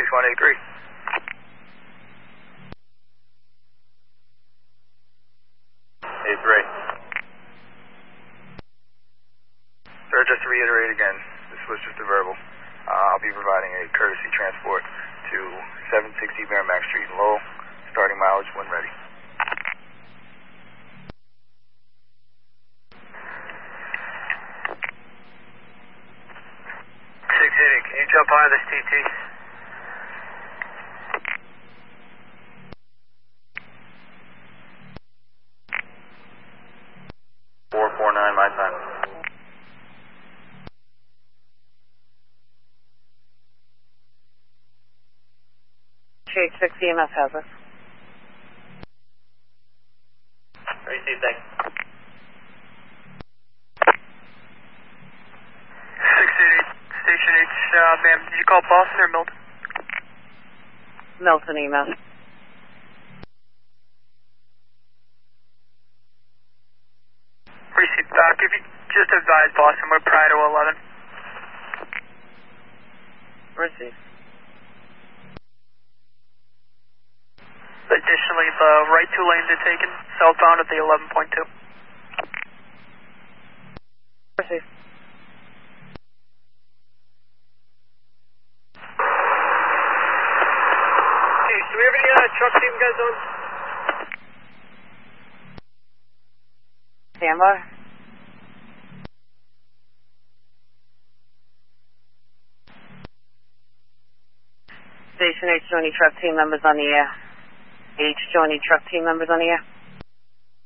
6183. Hey, Ray. Sir, just to reiterate again, this was just a verbal. I'll be providing a courtesy transport to 760 Merrimack Street in Lowell, starting mileage when ready. 680, can you jump out of this TT? My time. Shade 6 EMS has us. Receive, thanks. 680, Station H, ma'am, did you call Boston or Milton? Milton EMS. Receive back. If you just advise Boston, we're prior to 11. Receive. Additionally, the right 2 lanes are taken southbound at the 11.2. Receive. Hey, do we have any truck team guys on? Stand by. Station H, show any truck team members on the air. H, show any truck team members on the air.